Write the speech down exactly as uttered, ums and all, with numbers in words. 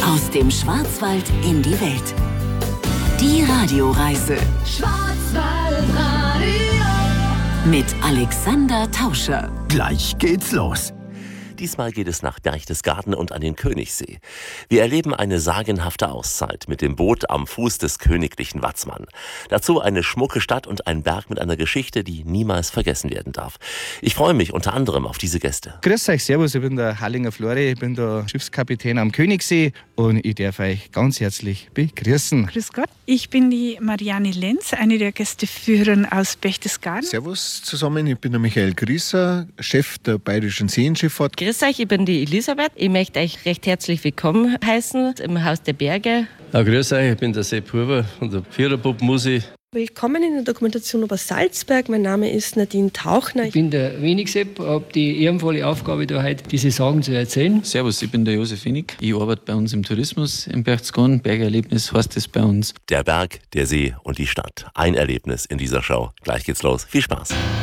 Aus dem Schwarzwald in die Welt. Die Radioreise. Schwarzwaldradio. Mit Alexander Tauscher. Gleich geht's los. Diesmal geht es nach Berchtesgaden und an den Königssee. Wir erleben eine sagenhafte Auszeit mit dem Boot am Fuß des königlichen Watzmann. Dazu eine schmucke Stadt und ein Berg mit einer Geschichte, die niemals vergessen werden darf. Ich freue mich unter anderem auf diese Gäste. Grüß euch, servus, ich bin der Hallinger Flori, ich bin der Schiffskapitän am Königssee und ich darf euch ganz herzlich begrüßen. Grüß Gott, ich bin die Marianne Lenz, eine der Gästeführerinnen aus Berchtesgaden. Servus zusammen, ich bin der Michael Grieser, Chef der Bayerischen Seenschifffahrt. Grüß euch, ich bin die Elisabeth. Ich möchte euch recht herzlich willkommen heißen im Haus der Berge. Ja, grüß euch, ich bin der Sepp Huber von der Viererbub-Musi. Willkommen in der Dokumentation über Salzberg. Mein Name ist Nadine Tauchner. Ich bin der Wenig-Sepp, habe die ehrenvolle Aufgabe, da heute diese Sagen zu erzählen. Servus, ich bin der Josef Winnig. Ich arbeite bei uns im Tourismus in Berchtesgaden. Bergerlebnis heißt es bei uns. Der Berg, der See und die Stadt. Ein Erlebnis in dieser Show. Gleich geht's los. Viel Spaß.